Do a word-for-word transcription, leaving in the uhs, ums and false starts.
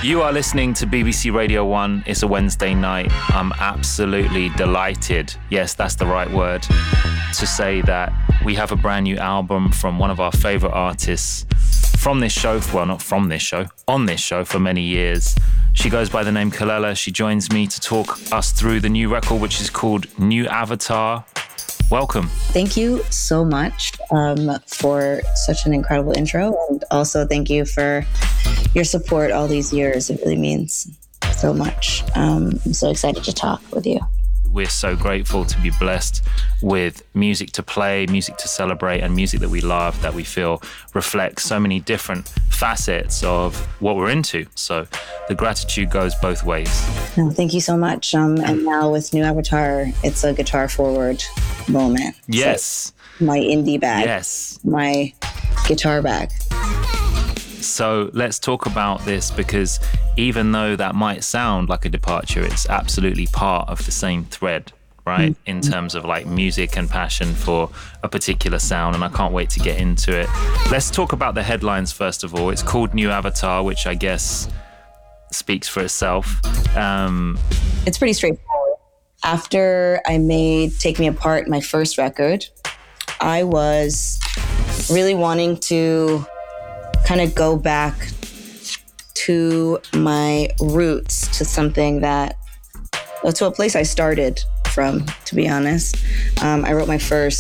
You are listening to B B C Radio one. It's a Wednesday night. I'm absolutely delighted, yes, that's the right word, to say that we have a brand new album from one of our favorite artists from this show, well, not from this show, on this show for many years. She goes by the name Kelela. She joins me to talk us through the new record, which is called New Avatar. Welcome. Thank you so much um, for such an incredible intro. And also thank you for your support all these years. It really means so much. Um, I'm so excited to talk with you. We're so grateful to be blessed with music to play, music to celebrate, and music that we love, that we feel reflects so many different facets of what we're into. So the gratitude goes both ways. No, thank you so much. Um, and now with New Avatar, it's a guitar forward moment. Yes. So my indie bag. Yes. My guitar bag. So let's talk about this, because even though that might sound like a departure, it's absolutely part of the same thread, right? Mm-hmm. In terms of like music and passion for a particular sound. And I can't wait to get into it. Let's talk about the headlines first of all. It's called New Avatar, which I guess speaks for itself. Um, it's pretty straightforward. After I made Take Me Apart, my first record, I was really wanting to kind of go back to my roots, to something that, well, to a place I started from, to be honest. Um, I wrote my first